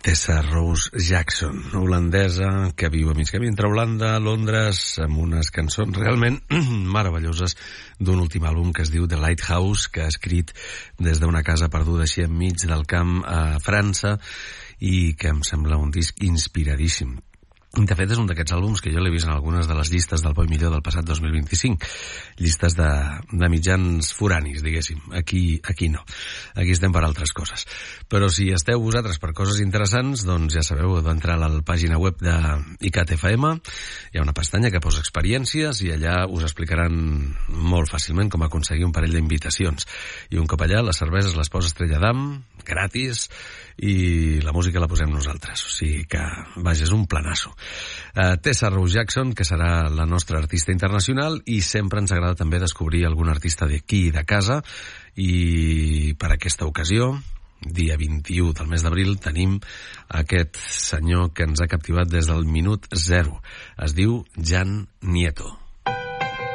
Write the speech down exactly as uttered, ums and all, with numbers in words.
Tessa Rose Jackson, holandesa que viu a mig camí entre Holanda i Londres, amb unes cançons realment meravelloses d'un últim àlbum que es diu The Lighthouse, que ha escrit des d'una casa perduda així enmig del camp a França i que em sembla un disc inspiradíssim. De fet, és un d'aquests àlbums que jo l'he vist en algunes de les llistes del Bo i Millor del passat dos mil vint-i-cinc. Llistes de, de mitjans foranis, diguéssim. Aquí, aquí no. Aquí estem per altres coses. Però si esteu vosaltres per coses interessants, doncs ja sabeu, heu d'entrar a la pàgina web de I C A T F M. Hi ha una pestanya que posa experiències i allà us explicaran molt fàcilment com aconseguir un parell d'invitacions. I un cop allà, les cerveses les posa Estrella Damm, gratis, i la música la posem nosaltres. O sigui que, vaja, és un planasso. Uh, Tessa Rose Jackson, que serà la nostra artista internacional, i sempre ens agrada també descobrir algun artista d'aquí de casa, i per aquesta ocasió, dia vint-i-u del mes d'abril, tenim aquest senyor que ens ha captivat des del minut zero. Es diu Jan Nieto.